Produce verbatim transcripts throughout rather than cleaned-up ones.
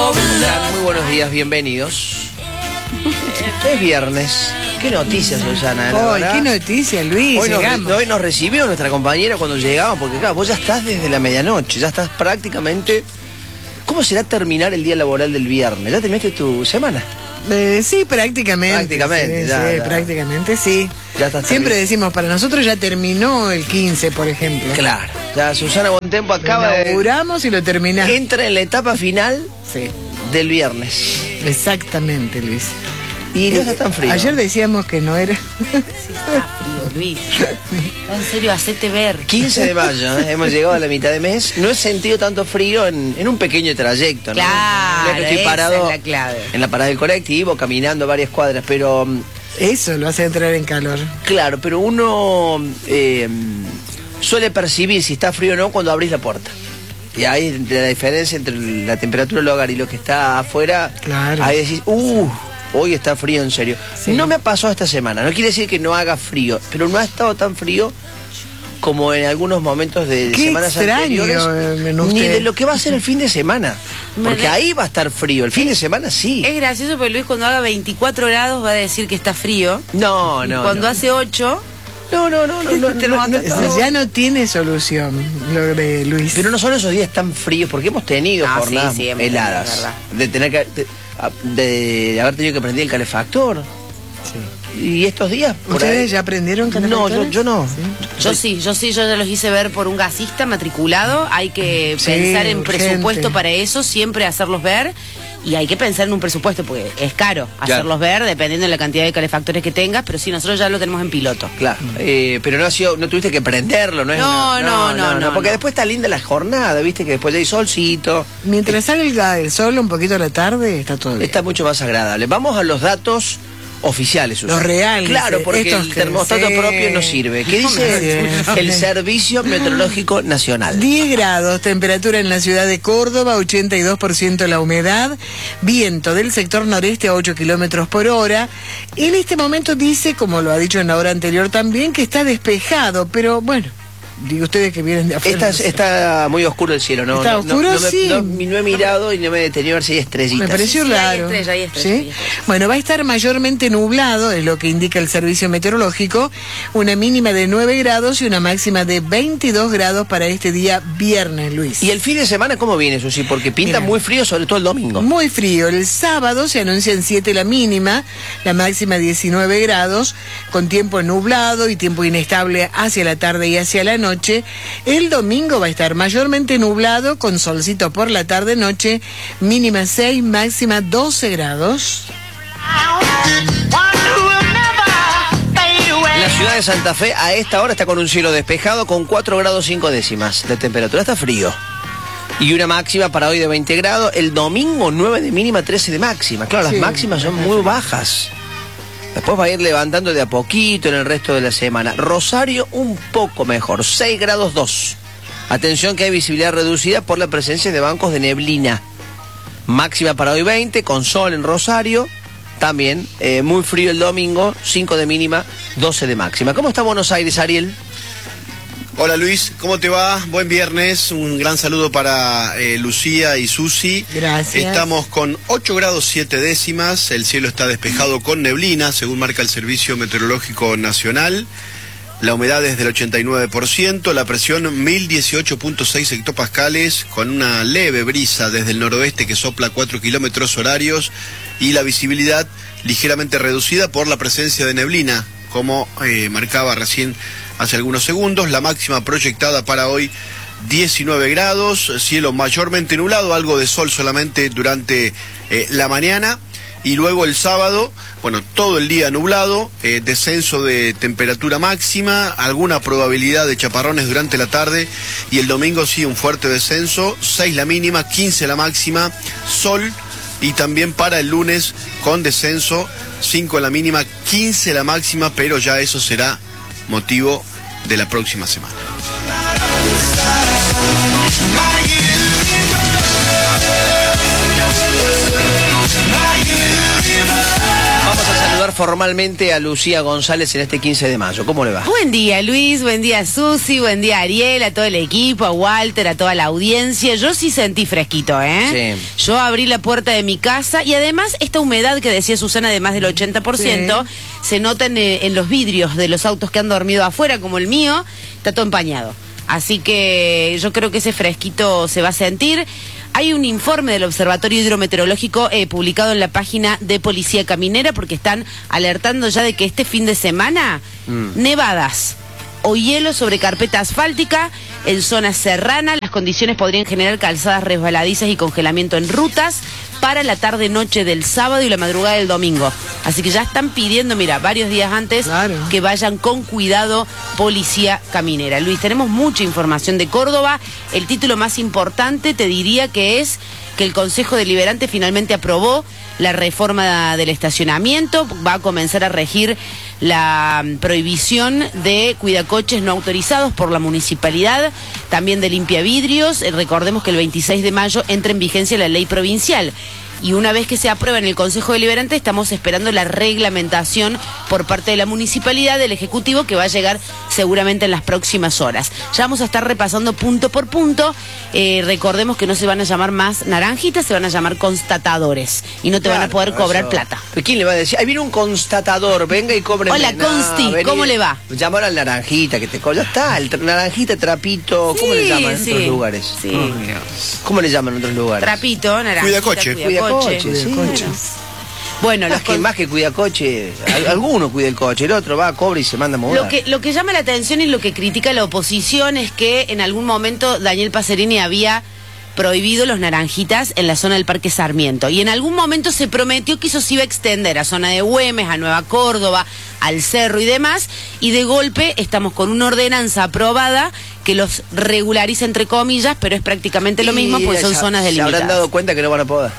Muy buenos días, bienvenidos. Es viernes. Qué noticias, Susana. Oh, qué noticia, Luis. Hoy llegamos. nos, hoy nos recibió nuestra compañera cuando llegamos, porque claro, vos ya estás desde la medianoche, ya estás prácticamente... ¿Cómo será terminar el día laboral del viernes? ¿Ya terminaste tu semana? Eh, sí, prácticamente. Prácticamente, sí, ya, sí, ya. prácticamente sí. Ya estás Siempre terminado. decimos, para nosotros ya terminó el quince, por ejemplo. Claro. Ya Susana Bontempo acaba Lo de... inauguramos y lo terminamos. Entra en la etapa final Sí, del viernes. exactamente, Luis. Y no está tan frío. Ayer decíamos que no era... Sí, está frío, Luis. No, en serio, hacete ver. quince de mayo, ¿eh? Hemos llegado a la mitad de mes. No he sentido tanto frío en, en un pequeño trayecto, ¿no? Claro, No es que estoy esa parado es la clave. en la parada del colectivo, caminando varias cuadras, pero mm, Eso lo hace entrar en calor. claro, pero uno eh, suele percibir si está frío o no cuando abrís la puerta. Y ahí la diferencia entre la temperatura del hogar y lo que está afuera, Claro. ahí decís, uh, hoy está frío en serio. Sí. No me ha pasado esta semana, no quiere decir que no haga frío, pero no ha estado tan frío como en algunos momentos de Qué semanas extraño, anteriores, eh, en ni usted. de lo que va a ser el fin de semana, porque ¿Verdad? ahí va a estar frío, el fin de semana sí. Es gracioso porque Luis cuando haga veinticuatro grados va a decir que está frío. No, Y no, cuando no. hace ocho, No, no, no, no, no, Te no, lo no, mata no. Eso ya no tiene solución, lo de Luis. Pero no son esos días tan fríos, porque hemos tenido Ah, sí, jornadas sí, hemos heladas, tenido, verdad. de tener que de, de haber tenido que prender el calefactor. Sí. Y estos días por ¿Ustedes ahí- ya aprendieron No, calefactores? yo, yo no. yo sí, yo sí, yo ya los hice ver por un gasista matriculado. Hay que Sí, pensar en urgente. presupuesto para eso, siempre hacerlos ver. Y hay que pensar en un presupuesto porque es caro Ya. hacerlos ver dependiendo de la cantidad de calefactores que tengas. Pero sí, nosotros ya lo tenemos en piloto. Claro, eh, pero no ha sido, no tuviste que prenderlo, ¿no es? No, una- no, no, no, porque no. después está linda la jornada, viste que después ya hay solcito, Mientras salga el sol un poquito a la tarde, está todo bien. está mucho más agradable. Vamos a los datos oficiales, Susana. Los reales, Claro, porque estos el que termostato sí. propio no sirve. ¿Qué dice Sí. el Servicio Meteorológico Nacional? diez grados, temperatura en la ciudad de Córdoba, ochenta y dos por ciento la humedad, viento del sector noreste a ocho kilómetros por hora. En este momento dice, como lo ha dicho en la hora anterior también, que está despejado, pero bueno, digo ustedes que vienen de afuera. Está, está muy oscuro el cielo, ¿no? ¿Está No- oscuro? no, no me- Sí. No, no he mirado y no me he detenido a ver si hay estrellitas. Me pareció Sí, sí, hay raro. estrella, hay estrella, ¿Sí? hay estrella. Bueno, va a estar mayormente nublado, es lo que indica el servicio meteorológico, una mínima de nueve grados y una máxima de veintidós grados para este día viernes, Luis. ¿Y el fin de semana cómo viene, Susi? Porque pinta Mira. muy frío, sobre todo el domingo. Muy frío. El sábado se anuncia en siete la mínima, la máxima diecinueve grados, con tiempo nublado y tiempo inestable hacia la tarde y hacia la noche. El domingo va a estar mayormente nublado, con solcito por la tarde-noche, mínima seis, máxima doce grados. La ciudad de Santa Fe a esta hora está con un cielo despejado con cuatro grados cinco décimas de temperatura. Está frío. Y una máxima para hoy de veinte grados. El domingo nueve de mínima, trece de máxima. Claro, Sí, las máximas son muy bajas. Después va a ir levantando de a poquito en el resto de la semana. Rosario un poco mejor, seis grados dos. Atención que hay visibilidad reducida por la presencia de bancos de neblina. Máxima para hoy veinte, con sol en Rosario. También eh, muy frío el domingo, cinco de mínima, doce de máxima. ¿Cómo está Buenos Aires, Ariel? Hola Luis, ¿cómo te va? Buen viernes, un gran saludo para eh, Lucía y Susi. Gracias. Estamos con ocho grados siete décimas, el cielo está despejado con neblina, según marca el Servicio Meteorológico Nacional. La humedad es del ochenta y nueve por ciento, la presión mil dieciocho punto seis hectopascales, con una leve brisa desde el noroeste que sopla a cuatro kilómetros horarios y la visibilidad ligeramente reducida por la presencia de neblina, como eh, marcaba recién hace algunos segundos. La máxima proyectada para hoy diecinueve grados, cielo mayormente nublado, algo de sol solamente durante eh, la mañana. Y luego el sábado, bueno, todo el día nublado, eh, descenso de temperatura máxima, alguna probabilidad de chaparrones durante la tarde, y el domingo sí un fuerte descenso, seis la mínima, quince la máxima, sol, y también para el lunes con descenso, cinco la mínima, quince la máxima, pero ya eso será motivo de la próxima semana. Vamos a saludar formalmente a Lucía González en este quince de mayo. ¿Cómo le va? Buen día, Luis, buen día, Susi, buen día, Ariel, a todo el equipo, a Walter, a toda la audiencia. Yo sí sentí fresquito, ¿eh? Sí. Yo abrí la puerta de mi casa y además esta humedad que decía Susana de más del ochenta por ciento sí. se nota en, en los vidrios de los autos que han dormido afuera, como el mío, está todo empañado. Así que yo creo que ese fresquito se va a sentir. Hay un informe del Observatorio Hidrometeorológico eh, publicado en la página de Policía Caminera porque están alertando ya de que este fin de semana mm. nevadas o hielo sobre carpeta asfáltica en zonas serranas. Las condiciones podrían generar calzadas resbaladizas y congelamiento en rutas para la tarde-noche del sábado y la madrugada del domingo. Así que ya están pidiendo, mira, varios días antes claro. que vayan con cuidado, Policía Caminera. Luis, tenemos mucha información de Córdoba. El título más importante te diría que es que el Consejo Deliberante finalmente aprobó la reforma del estacionamiento. Va a comenzar a regir la prohibición de cuidacoches no autorizados por la municipalidad, también de limpiavidrios. Recordemos que el veintiséis de mayo entra en vigencia la ley provincial. Y una vez que se aprueba en el Consejo Deliberante, estamos esperando la reglamentación por parte de la municipalidad, del Ejecutivo, que va a llegar seguramente en las próximas horas. Ya vamos a estar repasando punto por punto. Eh, recordemos que no se van a llamar más naranjitas, se van a llamar constatadores. Y no te claro, van a poder cobrar eso. plata. ¿Pero quién le va a decir? Ahí viene un constatador, venga y cobre. Hola, no, Consti, vení, ¿cómo le va? Llamar al naranjita, que te ya está, el naranjita, trapito, ¿cómo sí, le llaman en sí, otros lugares? Sí. Oh, ¿cómo le llaman en otros lugares? Trapito, naranjita, cuidacoche. Cuidacoche. Coche, sí. Bueno, bueno más, los que, con... más que cuida coche, alguno cuida el coche, el otro va, cobra y se manda a mover. Lo que, lo que llama la atención y lo que critica la oposición es que en algún momento Daniel Pacerini había prohibido los naranjitas en la zona del Parque Sarmiento. Y en algún momento se prometió que eso se iba a extender a zona de Güemes, a Nueva Córdoba, al Cerro y demás. Y de golpe estamos con una ordenanza aprobada que los regulariza entre comillas, pero es prácticamente lo mismo, pues son ya, zonas delimitadas. Se habrán dado cuenta que no van a poder.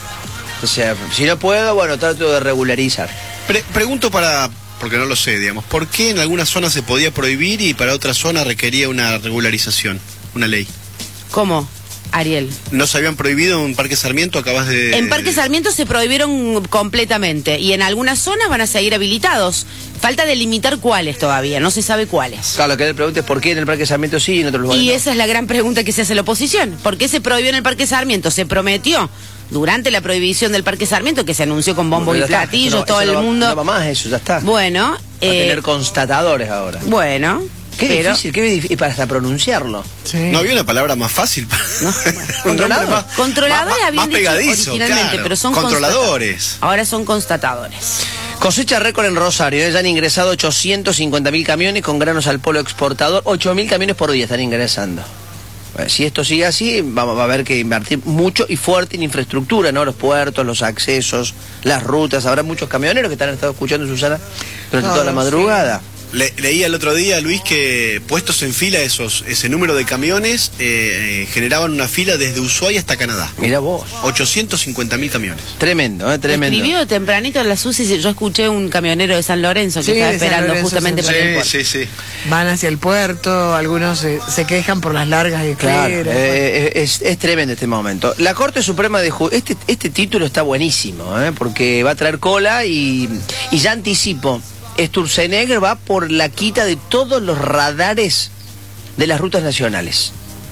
O sea, si no puedo, bueno, trato de regularizar. Pre pregunto para, porque no lo sé, digamos, ¿por qué en algunas zonas se podía prohibir y para otras zonas requería una regularización, una ley? ¿Cómo, Ariel? ¿No se habían prohibido en Parque Sarmiento? Acabas de... En Parque Sarmiento se prohibieron completamente y en algunas zonas van a seguir habilitados. Falta delimitar cuáles todavía, no se sabe cuáles. Claro, lo que le pregunta es por qué en el Parque Sarmiento sí y en otros lugares Y no. esa es la gran pregunta que se hace la oposición. ¿Por qué se prohibió en el Parque Sarmiento? Se prometió durante la prohibición del Parque Sarmiento, que se anunció con bombos y platillos, no, todo el no mundo... No va más eso, ya está. Bueno... Va eh... a tener constatadores ahora. Bueno... Qué pero... difícil, qué difícil para hasta pronunciarlo. Sí. No había una palabra más fácil. Para... ¿No? ¿Controlador? Más, Controladores más, habían más pegadizo, originalmente, claro. pero son controladores. Ahora son constatadores. Cosecha récord en Rosario, ¿eh? Ya han ingresado ochocientos cincuenta mil camiones con granos al polo exportador, ocho mil camiones por día están ingresando. Bueno, si esto sigue así, vamos a haber que invertir mucho y fuerte en infraestructura, ¿no? Los puertos, los accesos, las rutas. Habrá muchos camioneros que están estado escuchando, Susana, durante no, toda la madrugada. Sí. Le, leí el otro día, Luis, que puestos en fila esos ese número de camiones eh, generaban una fila desde Ushuaia hasta Canadá. Mira vos. ochocientos cincuenta mil camiones. Tremendo, ¿eh? Tremendo. Escribió tempranito en la Susi, yo escuché un camionero de San Lorenzo que sí, estaba esperando Lorenzo, justamente sí, para el puerto. Sí, sí. Van hacia el puerto, algunos se, se quejan por las largas esperas. Claro, eh, es, es tremendo este momento. La Corte Suprema de Justicia, este, este título está buenísimo, ¿eh? Porque va a traer cola y, y ya anticipo. Sturzenegger va por la quita de todos los radares de las rutas nacionales.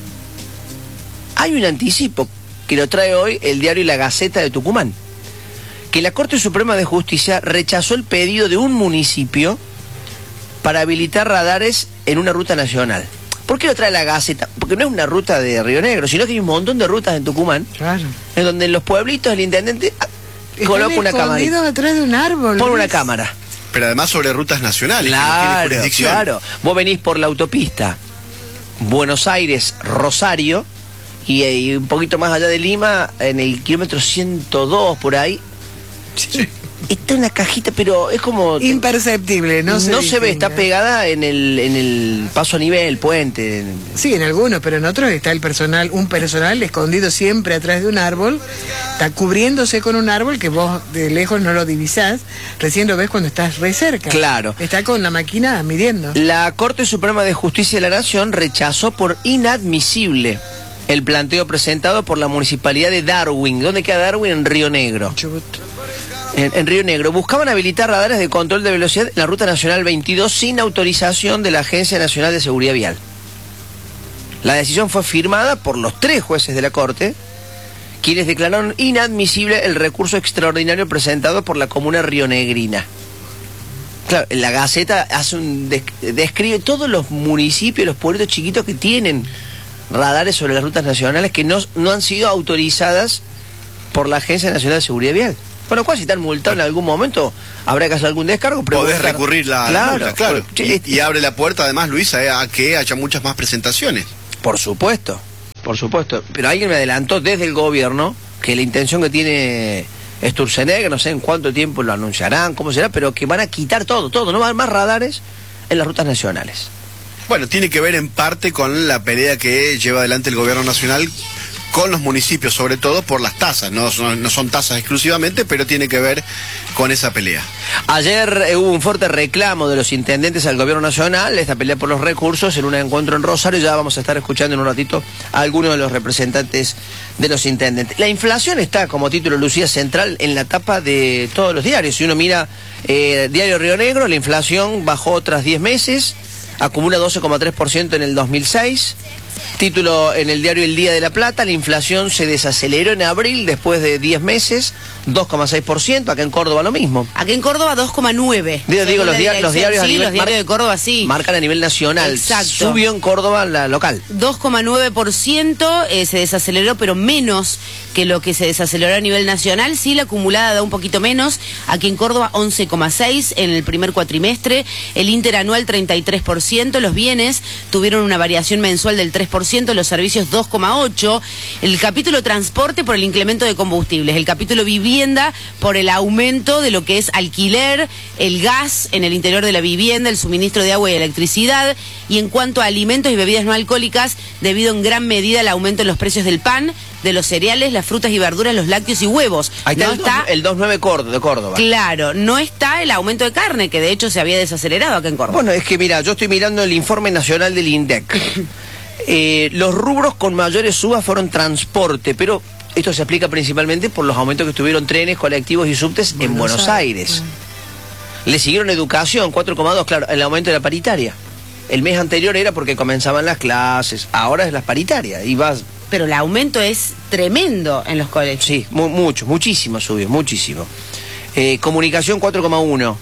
Hay un anticipo que lo trae hoy el diario La Gaceta de Tucumán, que la Corte Suprema de Justicia rechazó el pedido de un municipio para habilitar radares en una ruta nacional. ¿Por qué lo trae La Gaceta? Porque no es una ruta de Río Negro, sino que hay un montón de rutas en Tucumán, claro, en donde en los pueblitos el intendente coloca una cámara. Atrás de un árbol. Pone una cámara. Pero además sobre rutas nacionales. Claro, que no tiene claro. Vos venís por la autopista Buenos Aires, Rosario, y, y un poquito más allá de Lima, en el kilómetro ciento dos, por ahí. Sí. Está una cajita, pero es como... imperceptible, no se No se ve, está pegada en el, en el paso a nivel, puente. Sí, en algunos, pero en otros está el personal, un personal escondido siempre atrás de un árbol, está cubriéndose con un árbol que vos de lejos no lo divisás, recién lo ves cuando estás re cerca. Claro. Está con la máquina midiendo. La Corte Suprema de Justicia de la Nación rechazó por inadmisible el planteo presentado por la Municipalidad de Darwin. ¿Dónde queda Darwin? En Río Negro. Chubut. En, en Río Negro, buscaban habilitar radares de control de velocidad en la Ruta Nacional veintidós sin autorización de la Agencia Nacional de Seguridad Vial. La decisión fue firmada por los tres jueces de la Corte, quienes declararon inadmisible el recurso extraordinario presentado por la comuna rionegrina. Claro, la Gaceta hace un describe todos los municipios, los pueblitos chiquitos que tienen radares sobre las rutas nacionales que no, no han sido autorizadas por la Agencia Nacional de Seguridad Vial. Con lo cual, si están multados en algún momento, habrá que hacer algún descargo. Podés recurrir la, claro, la multa, claro. Pues, y, y abre la puerta, además, Luisa, eh, a que haya muchas más presentaciones. Por supuesto, por supuesto. Pero alguien me adelantó desde el gobierno que la intención que tiene Sturzenegger, no sé en cuánto tiempo lo anunciarán, cómo será, pero que van a quitar todo, todo, no van más radares en las rutas nacionales. Bueno, tiene que ver en parte con la pelea que lleva adelante el gobierno nacional con los municipios, sobre todo por las tasas, no son, no son tasas exclusivamente, pero tiene que ver con esa pelea. Ayer eh, hubo un fuerte reclamo de los intendentes al gobierno nacional, esta pelea por los recursos, en un encuentro en Rosario. Ya vamos a estar escuchando en un ratito a algunos de los representantes de los intendentes. La inflación está, como título Lucía, central en la tapa de todos los diarios. Si uno mira eh, Diario Río Negro, la inflación bajó tras diez meses, acumula doce coma tres por ciento en el dos mil seis. Título en el diario El Día de la Plata, la inflación se desaceleró en abril después de diez meses, dos coma seis por ciento, acá en Córdoba lo mismo. Aquí en Córdoba dos coma nueve. Digo, digo los, dia los diarios, sí, a nivel, los diarios de Córdoba sí. Marcan a nivel nacional. Exacto. Subió en Córdoba la local. dos coma nueve por ciento eh, se desaceleró, pero menos que lo que se desaceleró a nivel nacional. Sí, la acumulada da un poquito menos. Aquí en Córdoba once coma seis por ciento en el primer cuatrimestre. El interanual treinta y tres por ciento. Los bienes tuvieron una variación mensual del tres por ciento. Los servicios dos coma ocho por ciento. El capítulo transporte por el incremento de combustibles. El capítulo vivienda por el aumento de lo que es alquiler, el gas en el interior de la vivienda, el suministro de agua y electricidad. Y en cuanto a alimentos y bebidas no alcohólicas, debido en gran medida al aumento en los precios del pan, de los cereales, las frutas y verduras, los lácteos y huevos. Ahí está, no el, está el dos nueve de Córdoba. Claro, no está el aumento de carne, que de hecho se había desacelerado acá en Córdoba. Bueno, es que mira, yo estoy mirando el informe nacional del INDEC. eh, los rubros con mayores subas fueron transporte, pero esto se aplica principalmente por los aumentos que tuvieron trenes, colectivos y subtes Buenos en Buenos Aires. Aires. Le siguieron educación, cuatro coma dos, claro, el aumento de la paritaria. El mes anterior era porque comenzaban las clases, ahora es la paritaria. Y vas... Pero el aumento es tremendo en los colegios. Sí, mu mucho, muchísimo subió, muchísimo. Eh, comunicación cuatro coma uno.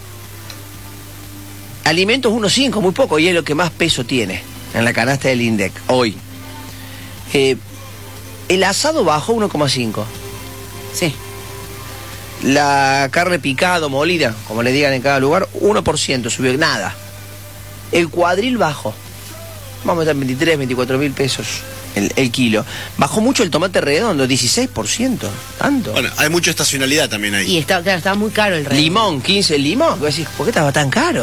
Alimentos uno coma cinco, muy poco, y es lo que más peso tiene en la canasta del INDEC hoy. Eh, el asado bajó uno coma cinco. Sí. La carne picada, molida, como le digan en cada lugar, uno por ciento subió, nada. El cuadril bajó. Vamos a estar en veintitrés, veinticuatro mil pesos el, el kilo. Bajó mucho el tomate redondo, dieciséis por ciento. ¿Tanto? Bueno, hay mucha estacionalidad también ahí. Y está, claro, estaba muy caro el redondo. Limón, quince el limón. Vos decís, ¿por qué estaba tan caro?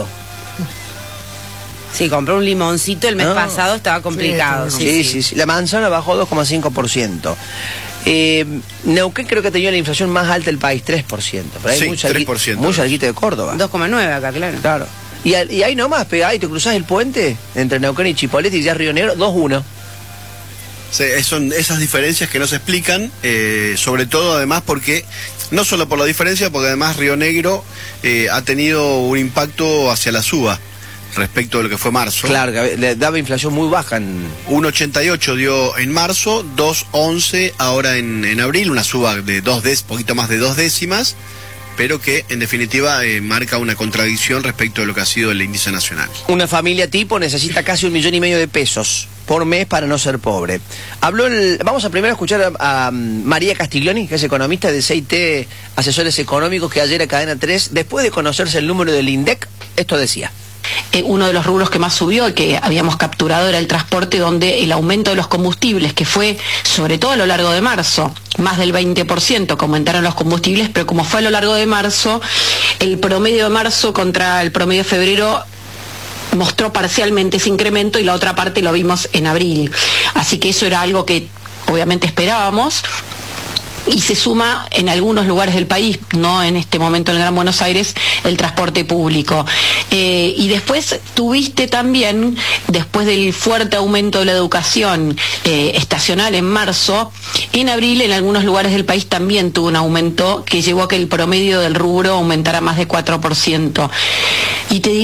Sí, compré un limoncito el mes no. pasado, estaba complicado. Sí, sí, sí. sí, sí. La manzana bajó dos coma cinco por ciento. Eh, Neuquén creo que ha tenido la inflación más alta del país, tres por ciento. Pero hay sí, mucha tres por ciento. Muy cerquita de Córdoba. dos coma nueve acá, claro. Claro. Y, y ahí nomás, pegá y te cruzás el puente entre Neuquén y Chipolete y ya Río Negro, dos uno. Sí, son esas diferencias que no se explican, eh, sobre todo además porque, no solo por la diferencia, porque además Río Negro eh, ha tenido un impacto hacia la suba respecto de lo que fue marzo. Claro, que le daba inflación muy baja. En... uno coma ochenta y ocho dio en marzo, dos coma once ahora en, en abril, una suba de dos décimas, poquito más de dos décimas, pero que en definitiva eh, marca una contradicción respecto de lo que ha sido el índice nacional. Una familia tipo necesita casi un millón y medio de pesos por mes para no ser pobre. Habló el, vamos a primero escuchar a, a María Castiglioni, que es economista de C I T Asesores Económicos, que ayer a Cadena tres, después de conocerse el número del INDEC, esto decía. Eh, uno de los rubros que más subió, que habíamos capturado, era el transporte, donde el aumento de los combustibles, que fue sobre todo a lo largo de marzo, más del veinte por ciento, que aumentaron los combustibles, pero como fue a lo largo de marzo, el promedio de marzo contra el promedio de febrero mostró parcialmente ese incremento y la otra parte lo vimos en abril. Así que eso era algo que obviamente esperábamos. y se suma en algunos lugares del país, no en este momento en el Gran Buenos Aires, el transporte público. Eh, y después tuviste también, después del fuerte aumento de la educación eh, estacional en marzo, en abril en algunos lugares del país también tuvo un aumento que llevó a que el promedio del rubro aumentara más de cuatro por ciento. Y te diría